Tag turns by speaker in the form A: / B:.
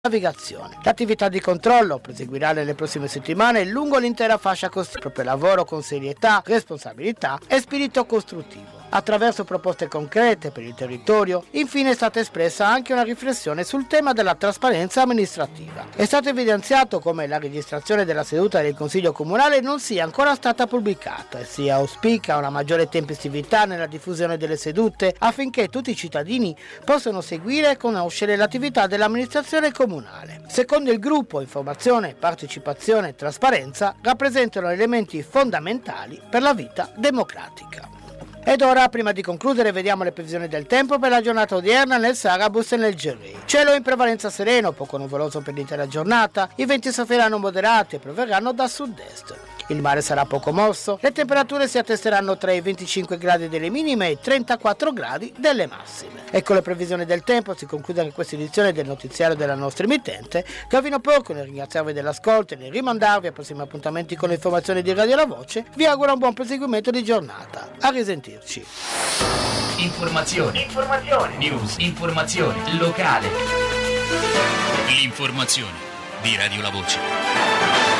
A: navigazione. L'attività di controllo proseguirà nelle prossime settimane lungo l'intera fascia costiera per lavoro con serietà, responsabilità e spirito costruttivo. Attraverso proposte concrete per il territorio, infine è stata espressa anche una riflessione sul tema della trasparenza amministrativa. È stato evidenziato come la registrazione della seduta del Consiglio Comunale non sia ancora stata pubblicata e si auspica una maggiore tempestività nella diffusione delle sedute affinché tutti i cittadini possano seguire e conoscere l'attività dell'amministrazione comunale. Secondo il gruppo, informazione, partecipazione e trasparenza rappresentano elementi fondamentali per la vita democratica. Ed ora, prima di concludere, vediamo le previsioni del tempo per la giornata odierna nel Sarabus e nel Gerei. Cielo in prevalenza sereno, poco nuvoloso per l'intera giornata, i venti soffieranno moderati e proverranno da sud-est. Il mare sarà poco mosso, le temperature si attesteranno tra i 25 gradi delle minime e i 34 gradi delle massime. Ecco le previsioni del tempo, si conclude anche questa edizione del notiziario della nostra emittente. Gavino Porco, nel ringraziarvi dell'ascolto e nel rimandarvi a prossimi appuntamenti con le informazioni di Radio La Voce, vi auguro un buon proseguimento di giornata. A risentirci.
B: Informazione. News. Informazione locale. L'informazione di Radio La Voce.